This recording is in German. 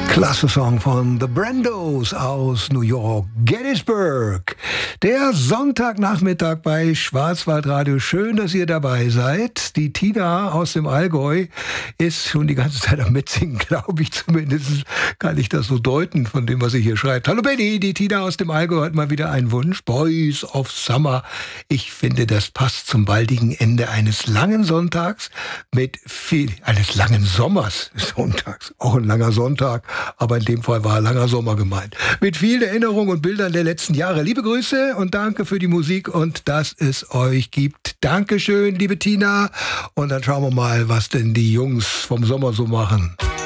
Klasse Song von The Brandos aus New York, Gettysburg. Der Sonntagnachmittag bei Schwarzwaldradio. Schön, dass ihr dabei seid. Die Tina aus dem Allgäu ist schon die ganze Zeit am Mitsingen, glaube ich zumindest. Kann ich das so deuten von dem, was sie hier schreibt. Hallo Benny, die Tina aus dem Allgäu hat mal wieder einen Wunsch. Boys of Summer. Ich finde, das passt zum baldigen Ende eines langen Sonntags eines langen Sommers. Sonntags, auch ein langer Sonntag. Aber in dem Fall war langer Sommer gemeint. Mit vielen Erinnerungen und Bildern der letzten Jahre. Liebe Grüße und danke für die Musik und dass es euch gibt. Dankeschön, liebe Tina. Und dann schauen wir mal, was denn die Jungs vom Sommer so machen.